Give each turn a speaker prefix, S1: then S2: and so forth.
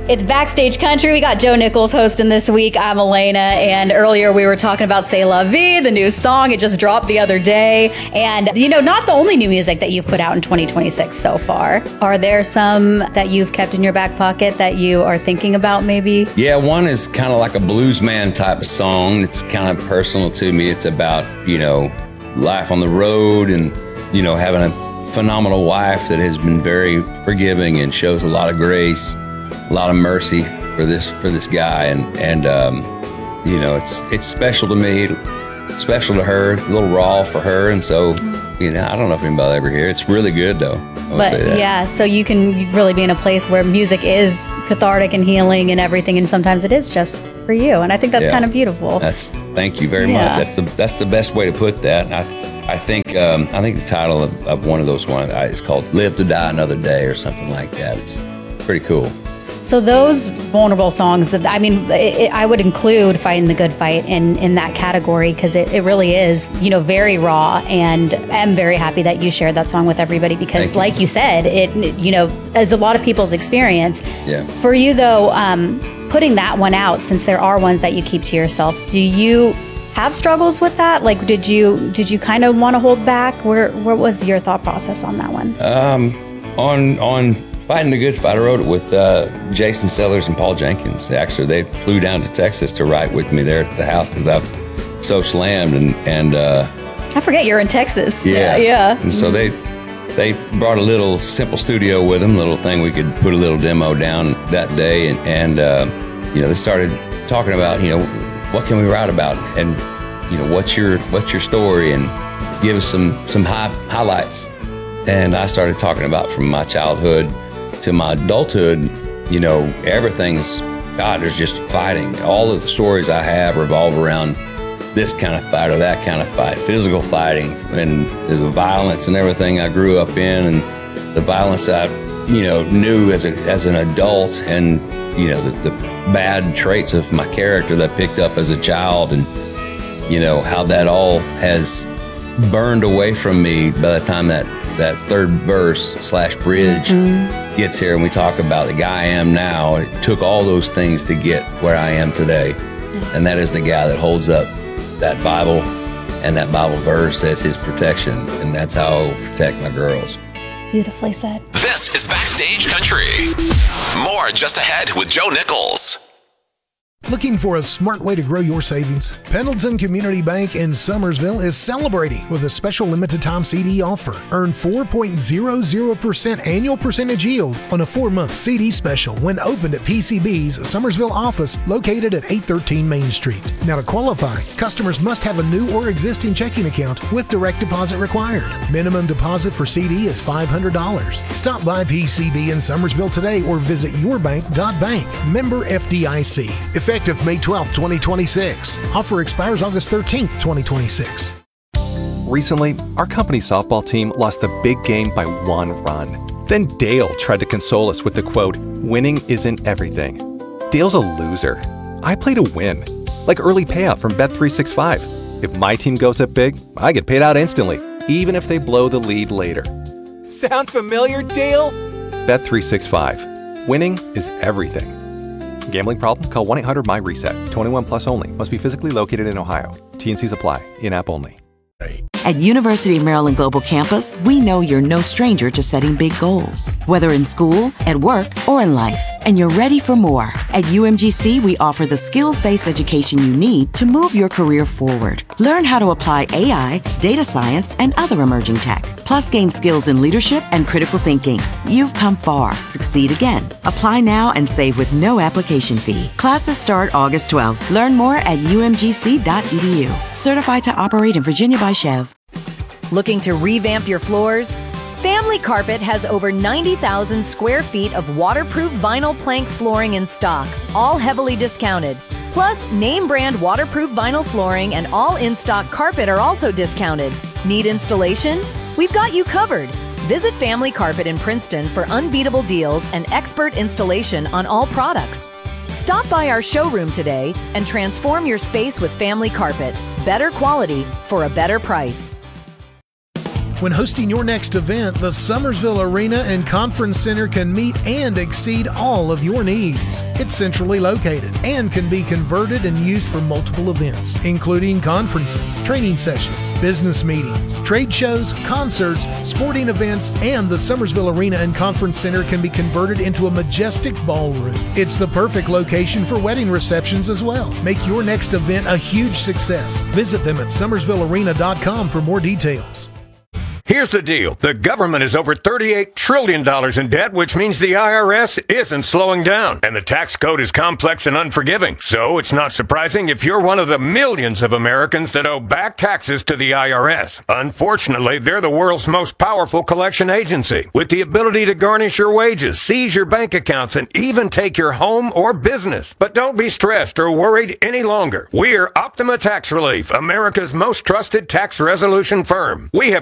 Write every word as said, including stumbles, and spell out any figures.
S1: It's Backstage Country. We got Joe Nichols hosting this week. I'm Elena, and earlier we were talking about C'est La Vie, the new song. It just dropped the other day. And, you know, not the only new music that you've put out in twenty twenty-six so far. Are there some that you've kept in your back pocket that you are thinking about maybe?
S2: Yeah, one is kind of like a blues man type of song. It's kind of personal to me. It's about, you know, life on the road and, you know, having a phenomenal wife that has been very forgiving and shows a lot of grace, a lot of mercy for this for this guy, and and um, you know, it's it's special to me, special to her, a little raw for her, and so, you know, I don't know if anybody ever hear it. It's really good though. I would
S1: But
S2: say that.
S1: yeah, so you can really be in a place where music is cathartic and healing and everything, and sometimes it is just for you, and I think that's
S2: Yeah.
S1: kind of beautiful.
S2: That's thank you very
S1: Yeah.
S2: much. That's the that's the best way to put that. And I I think um, I think the title of, of one of those one is called "Live to Die Another Day" or something like that. It's pretty cool.
S1: So those vulnerable songs, I mean, it, I would include Fighting the Good Fight in, in that category, because it, it really is, you know, very raw, and I'm very happy that you shared that song with everybody, because
S2: Thank you.
S1: like you said, it, you know, is a lot of people's experience.
S2: Yeah.
S1: For you though, um, putting that one out, since there are ones that you keep to yourself, do you have struggles with that? Like, did you did you kind of want to hold back? Where what was your thought process on that one?
S2: Um, on on Fighting the Good Fight, I wrote it with uh, Jason Sellers and Paul Jenkins. Actually, they flew down to Texas to write with me there at the house because I'm so slammed, and and uh,
S1: I forget you're in Texas.
S2: yeah,
S1: yeah.
S2: And so they they brought a little simple studio with them, little thing we could put a little demo down that day, and and uh, you know, they started talking about, you know, what can we write about, and you know, what's your what's your story, and give us some some high, highlights. And I started talking about from my childhood to my adulthood, you know, everything's, God, there's just fighting. All of the stories I have revolve around this kind of fight or that kind of fight, physical fighting, and the violence and everything I grew up in, and the violence I, you know, knew as a as an adult, and, you know, the, the bad traits of my character that I picked up as a child, and, you know, how that all has burned away from me by the time that that third verse slash bridge mm-hmm. gets here, and we talk about the guy I am now. It took all those things to get where I am today, mm-hmm. and that is the guy that holds up that Bible, and that Bible verse as his protection, and that's how I will protect my girls.
S1: Beautifully said.
S3: This is Backstage Country. More just ahead with Joe Nichols.
S4: Looking for a smart way to grow your savings? Pendleton Community Bank in Summersville is celebrating with a special limited time C D offer. Earn four point zero zero percent annual percentage yield on a four-month C D special when opened at P C B's Summersville office located at eight thirteen Main Street. Now, to qualify, customers must have a new or existing checking account with direct deposit required. Minimum deposit for C D is five hundred dollars. Stop by P C B in Summersville today or visit your bank dot bank. Member F D I C. Effective May twelfth, twenty twenty-six. Offer expires August thirteenth, twenty twenty-six.
S5: Recently, our company softball team lost the big game by one run. Then Dale tried to console us with the quote, "Winning isn't everything." Dale's a loser. I play to win. Like early payout from Bet three sixty-five. If my team goes up big, I get paid out instantly, even if they blow the lead later. Sound familiar, Dale? Bet three sixty-five. Winning is everything. Gambling problem? Call one eight hundred M Y reset. twenty-one plus only. Must be physically located in Ohio. T and Cs apply. In-app only.
S6: At University of Maryland Global Campus, we know you're no stranger to setting big goals, whether in school, at work, or in life, and you're ready for more. At U M G C, we offer the skills-based education you need to move your career forward. Learn how to apply A I, data science, and other emerging tech, plus gain skills in leadership and critical thinking. You've come far. Succeed again. Apply now and save with no application fee. Classes start August twelfth. Learn more at U M G C dot E D U. Certified to operate in Virginia by Chev.
S7: Looking to revamp your floors? Family Carpet has over ninety thousand square feet of waterproof vinyl plank flooring in stock, all heavily discounted. Plus, name brand waterproof vinyl flooring and all in-stock carpet are also discounted. Need installation? We've got you covered. Visit Family Carpet in Princeton for unbeatable deals and expert installation on all products. Stop by our showroom today and transform your space with Family Carpet. Better quality for a better price.
S4: When hosting your next event, the Summersville Arena and Conference Center can meet and exceed all of your needs. It's centrally located and can be converted and used for multiple events, including conferences, training sessions, business meetings, trade shows, concerts, sporting events, and the Summersville Arena and Conference Center can be converted into a majestic ballroom. It's the perfect location for wedding receptions as well. Make your next event a huge success. Visit them at summersville arena dot com for more details.
S8: Here's the deal. The government is over thirty-eight trillion dollars in debt, which means the I R S isn't slowing down. And the tax code is complex and unforgiving. So it's not surprising if you're one of the millions of Americans that owe back taxes to the I R S. Unfortunately, they're the world's most powerful collection agency, with the ability to garnish your wages, seize your bank accounts, and even take your home or business. But don't be stressed or worried any longer. We're Optima Tax Relief, America's most trusted tax resolution firm. We have